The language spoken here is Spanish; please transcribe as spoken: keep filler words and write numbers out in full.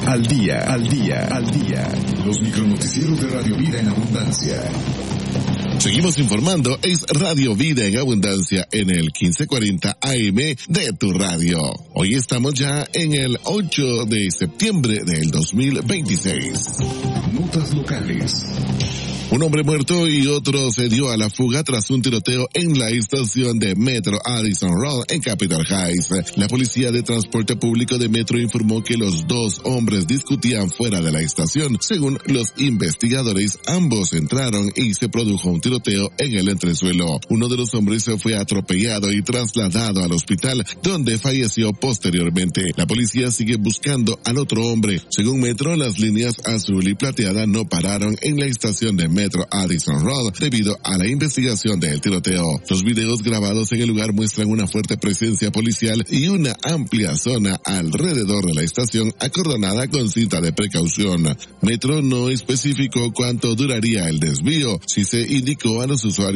Al día, al día, al día. Los micronoticieros de Radio Vida en Abundancia. Seguimos informando, es Radio Vida en Abundancia en el quince cuarenta A M de tu radio. Hoy estamos ya en el ocho de septiembre del dos mil veintiséis. Notas locales. Un hombre muerto y otro se dio a la fuga tras un tiroteo en la estación de Metro Addison Road en Capitol Heights. La policía de transporte público de Metro informó que los dos hombres discutían fuera de la estación. Según los investigadores, ambos entraron y se produjo un tiroteo en el entresuelo. Uno de los hombres fue atropellado y trasladado al hospital, donde falleció posteriormente. La policía sigue buscando al otro hombre. Según Metro, las líneas azul y plateada no pararon en la estación de Metro Addison Road debido a la investigación del tiroteo. Los videos grabados en el lugar muestran una fuerte presencia policial y una amplia zona alrededor de la estación acordonada con cinta de precaución. Metro no especificó cuánto duraría el desvío, si se indicó a los usuarios